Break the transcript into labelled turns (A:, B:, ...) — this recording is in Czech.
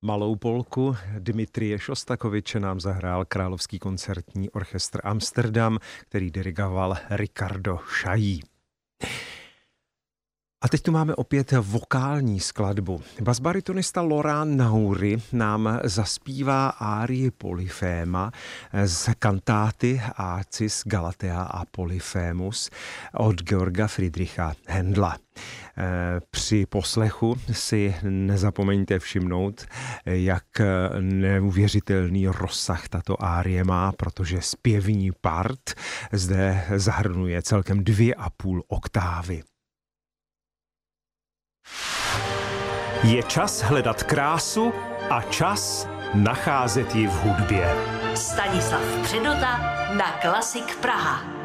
A: Malou polku Dmitrije Šostakoviče nám zahrál Královský koncertní orchestr Amsterdam, který dirigoval Ricardo Chailly. A teď tu máme opět vokální skladbu. Basbaritonista Laurent Naouri nám zaspívá árii Polyphéma z kantáty Acis Galatea a Polyphemus od Georga Friedricha Händla. Při poslechu si nezapomeňte všimnout, jak neuvěřitelný rozsah tato árie má, protože zpěvní part zde zahrnuje celkem 2,5 oktávy.
B: Je čas hledat krásu a čas nacházet ji v hudbě.
C: Stanislav Předota na Klasik Praha.